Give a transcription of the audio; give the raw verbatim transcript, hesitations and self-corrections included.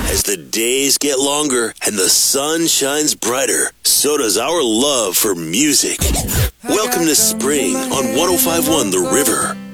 As the days get longer and the sun shines brighter, so does our love for music. Welcome to spring on one oh five point one The River.